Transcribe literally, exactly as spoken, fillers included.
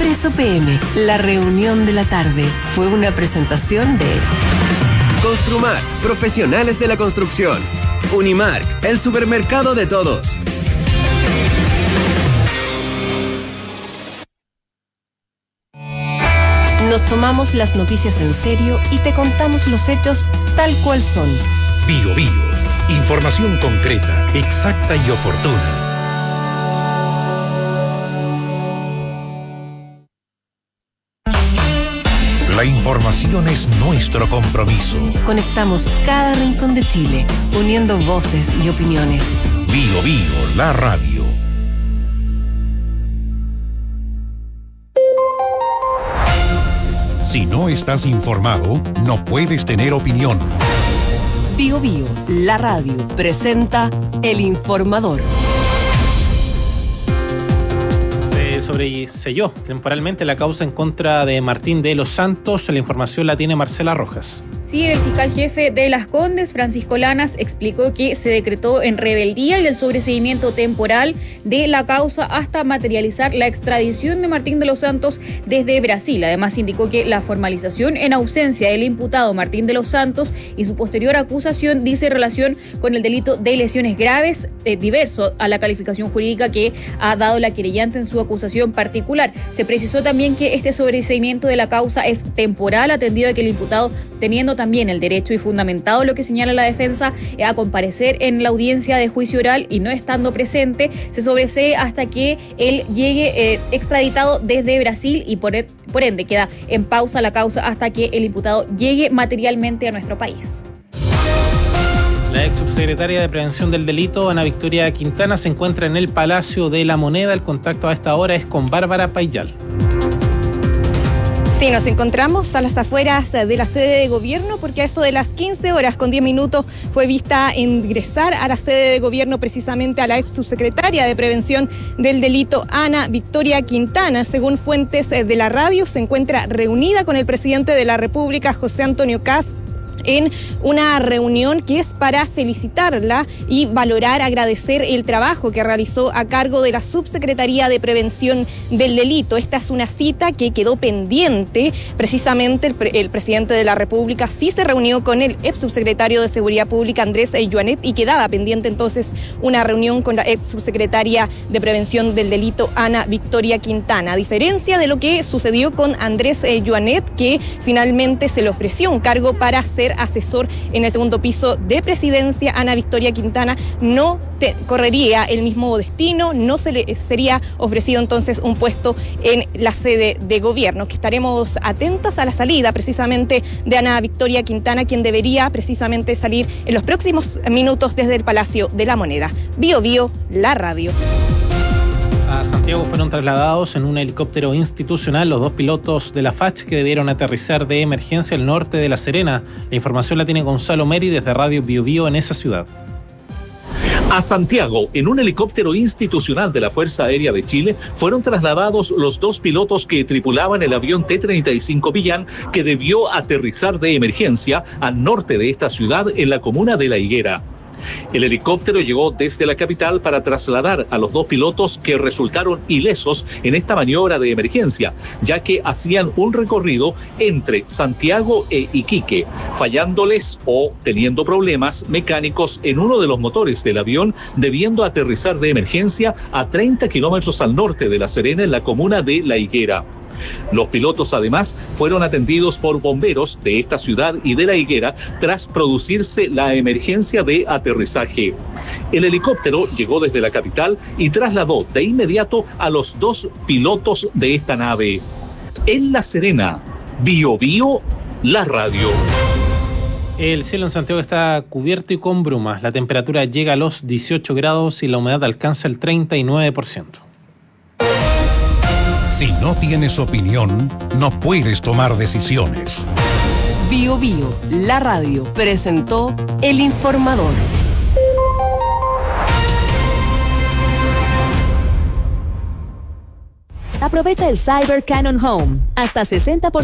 Expreso P M, la reunión de la tarde, fue una presentación de Construmark, profesionales de la construcción. Unimark, el supermercado de todos. Nos tomamos las noticias en serio y te contamos los hechos tal cual son. Bio Bio, información concreta, exacta y oportuna. La información es nuestro compromiso. Conectamos cada rincón de Chile, uniendo voces y opiniones. Bio Bio, la radio. Si no estás informado, no puedes tener opinión. Bio Bio, la radio, presenta El Informador. Se sobreselló temporalmente la causa en contra de Martín de los Santos. La información la tiene Marcela Rojas. Sí, el fiscal jefe de Las Condes, Francisco Lanas, explicó que se decretó en rebeldía y el sobreseimiento temporal de la causa hasta materializar la extradición de Martín de los Santos desde Brasil. Además, indicó que la formalización en ausencia del imputado Martín de los Santos y su posterior acusación dice relación con el delito de lesiones graves, eh, diverso a la calificación jurídica que ha dado la querellante en su acusación particular. Se precisó también que este sobreseimiento de la causa es temporal, atendido a que el imputado, teniendo también el derecho y fundamentado lo que señala la defensa a comparecer en la audiencia de juicio oral y no estando presente, se sobresee hasta que él llegue eh, extraditado desde Brasil y por, por ende queda en pausa la causa hasta que el imputado llegue materialmente a nuestro país. La ex subsecretaria de Prevención del Delito, Ana Victoria Quintana, se encuentra en el Palacio de la Moneda. El contacto a esta hora es con Bárbara Payal. Sí, nos encontramos a las afueras de la sede de gobierno porque a eso de las quince horas con diez minutos fue vista ingresar a la sede de gobierno precisamente a la ex subsecretaria de Prevención del Delito, Ana Victoria Quintana. Según fuentes de la radio, se encuentra reunida con el presidente de la República, José Antonio Kast, en una reunión que es para felicitarla y valorar, agradecer el trabajo que realizó a cargo de la Subsecretaría de Prevención del Delito. Esta es una cita que quedó pendiente. Precisamente el, pre- el presidente de la República sí se reunió con el ex subsecretario de Seguridad Pública, Andrés Joanet, y quedaba pendiente entonces una reunión con la ex subsecretaria de Prevención del Delito, Ana Victoria Quintana. A diferencia de lo que sucedió con Andrés Joanet, que finalmente se le ofreció un cargo para ser asesor en el segundo piso de presidencia, Ana Victoria Quintana no te, correría el mismo destino, no se le sería ofrecido entonces un puesto en la sede de gobierno, que estaremos atentos a la salida precisamente de Ana Victoria Quintana, quien debería precisamente salir en los próximos minutos desde el Palacio de la Moneda. Bio Bio, la radio. A Santiago fueron trasladados en un helicóptero institucional los dos pilotos de la F A C H que debieron aterrizar de emergencia al norte de La Serena. La información la tiene Gonzalo Meri desde Radio Bio Bio en esa ciudad. A Santiago, en un helicóptero institucional de la Fuerza Aérea de Chile, fueron trasladados los dos pilotos que tripulaban el avión T treinta y cinco Millán, que debió aterrizar de emergencia al norte de esta ciudad en la comuna de La Higuera. El helicóptero llegó desde la capital para trasladar a los dos pilotos que resultaron ilesos en esta maniobra de emergencia, ya que hacían un recorrido entre Santiago e Iquique, fallándoles o teniendo problemas mecánicos en uno de los motores del avión, debiendo aterrizar de emergencia a treinta kilómetros al norte de La Serena, en la comuna de La Higuera. Los pilotos además fueron atendidos por bomberos de esta ciudad y de La Higuera tras producirse la emergencia de aterrizaje. El helicóptero llegó desde la capital y trasladó de inmediato a los dos pilotos de esta nave. En La Serena, Bio Bio, la radio. El cielo en Santiago está cubierto y con brumas. La temperatura llega a los dieciocho grados y la humedad alcanza el treinta y nueve por ciento. Si no tienes opinión, no puedes tomar decisiones. Bio Bio, la radio, presentó El Informador. Aprovecha el Cyber Canon Home. Hasta sesenta por